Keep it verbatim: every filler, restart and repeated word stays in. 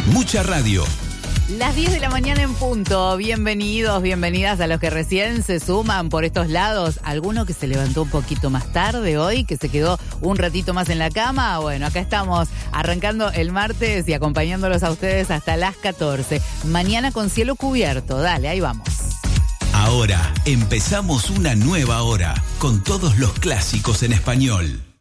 Mucha radio. Las diez de la mañana en punto. Bienvenidos, bienvenidas a los que recién se suman por estos lados. ¿Alguno que se levantó un poquito más tarde hoy, que se quedó un ratito más en la cama? Bueno, acá estamos arrancando el martes y acompañándolos a ustedes hasta las catorce. Mañana con cielo cubierto. Dale, ahí vamos. Ahora empezamos una nueva hora con todos los clásicos en español.